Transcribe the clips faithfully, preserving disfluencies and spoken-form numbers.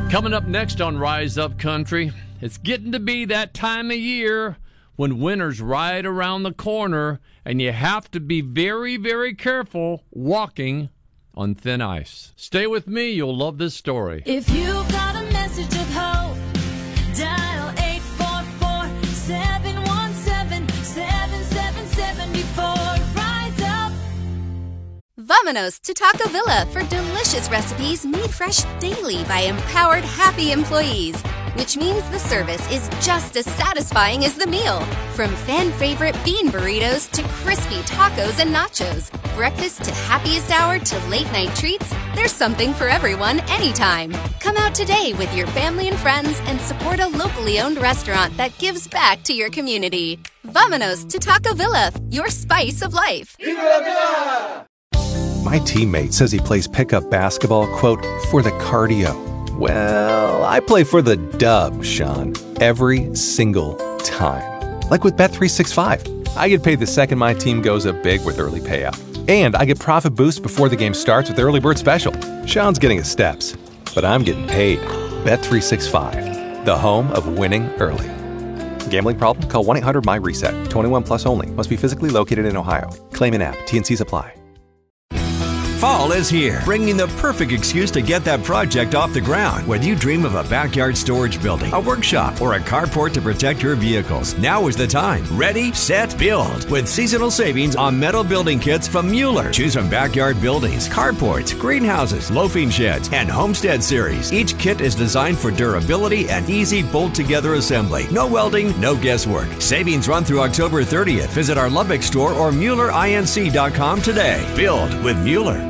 Coming up next on Rise Up Country, it's getting to be that time of year when winter's right around the corner, and you have to be very, very careful walking on thin ice. Stay with me. You'll love this story. If you've got a message of hope, dial eight four four, seven one seven, seven seven seven four. Rise up. Vámonos to Taco Villa for delicious recipes made fresh daily by empowered, happy employees, which means the service is just as satisfying as the meal. From fan-favorite bean burritos to crispy tacos and nachos, breakfast to happiest hour to late-night treats, there's something for everyone anytime. Come out today with your family and friends and support a locally owned restaurant that gives back to your community. Vámonos to Taco Villa, your spice of life. My teammate says he plays pickup basketball, quote, for the cardio. Well, I play for the dub, Sean, every single time. Like with Bet three sixty-five. I get paid the second my team goes up big with early payout. And I get profit boost before the game starts with Early Bird Special. Sean's getting his steps, but I'm getting paid. Bet three sixty-five, the home of winning early. Gambling problem? Call one eight hundred M Y RESET. twenty-one plus only. Must be physically located in Ohio. Claim in app. T and Cs apply. Fall is here, bringing the perfect excuse to get that project off the ground. Whether you dream of a backyard storage building, a workshop, or a carport to protect your vehicles, now is the time. Ready, set, build. With seasonal savings on metal building kits from Mueller. Choose from backyard buildings, carports, greenhouses, loafing sheds, and homestead series. Each kit is designed for durability and easy bolt-together assembly. No welding, no guesswork. Savings run through October thirtieth. Visit our Lubbock store or Mueller Inc dot com today. Build with Mueller.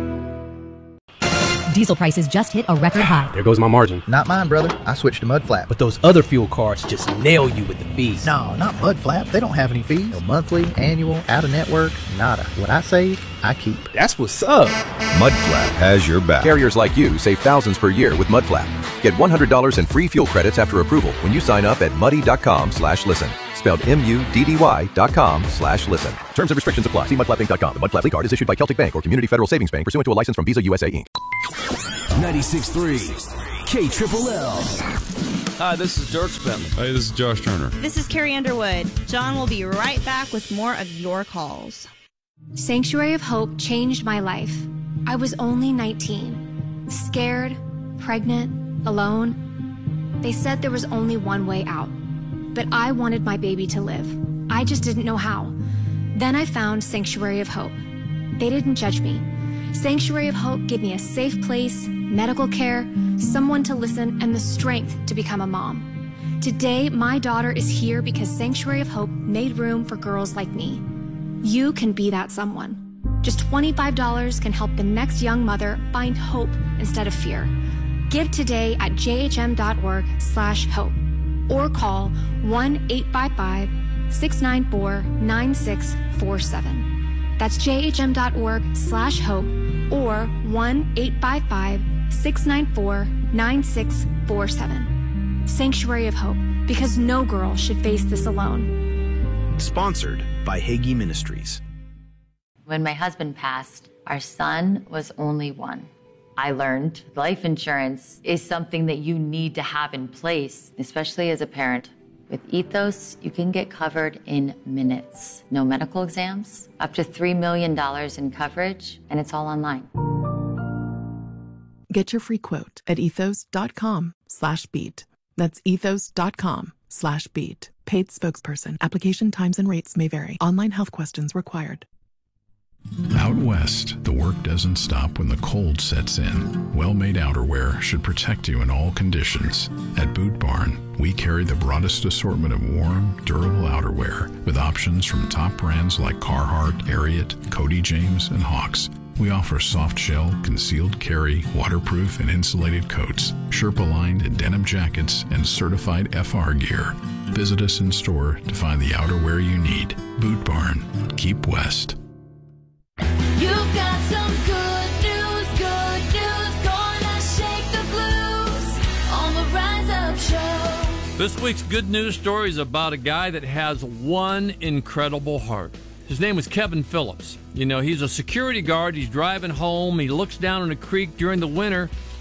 Diesel prices just hit a record high. There goes my margin. Not mine, brother. I switched to Mudflap. But those other fuel cards just nail you with the fees. No, not Mudflap. They don't have any fees. No monthly, annual, out-of-network, nada. What I save, I keep. That's what's up. Mudflap has your back. Carriers like you save thousands per year with Mudflap. Get one hundred dollars in free fuel credits after approval when you sign up at muddy.com slash listen. Spelled M-U-D-D-Y dot com slash listen. Terms and restrictions apply. See mudflap inc dot com. The Mudflap Lead Card is issued by Celtic Bank or Community Federal Savings Bank pursuant to a license from Visa U S A Incorporated. ninety-six point three K Triple L. Hi, this is Dirk Bentley. Hey, this is Josh Turner. This is Carrie Underwood. John will be right back with more of your calls. Sanctuary of Hope changed my life. I was only nineteen, scared, pregnant, alone. They said there was only one way out, but I wanted my baby to live. I just didn't know how. Then I found Sanctuary of Hope. They didn't judge me. Sanctuary of Hope gave me a safe place, medical care, someone to listen, and the strength to become a mom. Today, my daughter is here because Sanctuary of Hope made room for girls like me. You can be that someone. Just twenty-five dollars can help the next young mother find hope instead of fear. Give today at jhm.org slash hope or call one eight five five, six nine four, nine six four seven. That's jhm.org slash hope or one eight five five, six nine four, nine six four seven. Sanctuary of Hope, because no girl should face this alone. Sponsored by Hagee Ministries. When my husband passed, our son was only one. I learned life insurance is something that you need to have in place, especially as a parent. With Ethos, you can get covered in minutes. No medical exams, up to three million dollars in coverage, and it's all online. Get your free quote at ethos.com slash beat. That's ethos.com slash beat. Paid spokesperson. Application times and rates may vary. Online health questions required. Out west, the work doesn't stop when the cold sets in. Well-made outerwear should protect you in all conditions. At Boot Barn, we carry the broadest assortment of warm, durable outerwear with options from top brands like Carhartt, Ariat, Cody James, and Hawks. We offer soft shell, concealed carry, waterproof and insulated coats, Sherpa-lined and denim jackets, and certified F R gear. Visit us in store to find the outerwear you need. Boot Barn. Keep west. You've got some good news, good news, gonna shake the blues on the Rise Up Show. This week's good news story is about a guy that has one incredible heart. His name was Kevin Phillips. You know, he's a security guard. He's driving home. He looks down in a creek during the winter,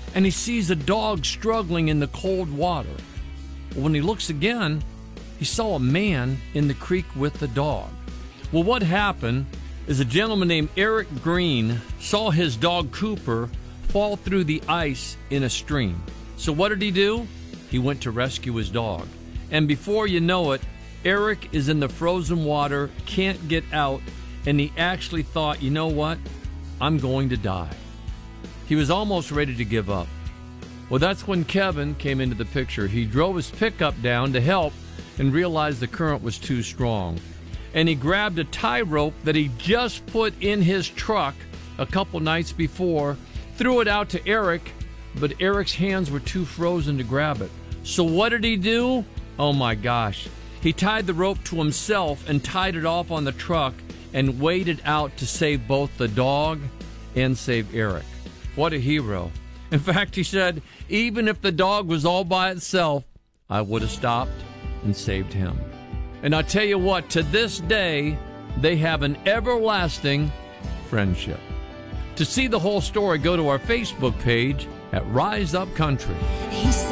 and he sees a dog struggling in the cold water. When he looks again, he saw a man in the creek with the dog. Well, what happened is a gentleman named Eric Green saw his dog Cooper fall through the ice in a stream. So what did he do? He went to rescue his dog. And before you know it, Eric is in the frozen water, can't get out, and he actually thought, you know what? I'm going to die. He was almost ready to give up. Well, that's when Kevin came into the picture. He drove his pickup down to help and realized the current was too strong. And he grabbed a tie rope that he just put in his truck a couple nights before, threw it out to Eric, but Eric's hands were too frozen to grab it. So what did he do? Oh my gosh. He tied the rope to himself and tied it off on the truck and waded out to save both the dog and save Eric. What a hero. In fact, he said, even if the dog was all by itself, I would have stopped and saved him. And I tell you what, to this day, they have an everlasting friendship. To see the whole story, go to our Facebook page at Rise Up Country.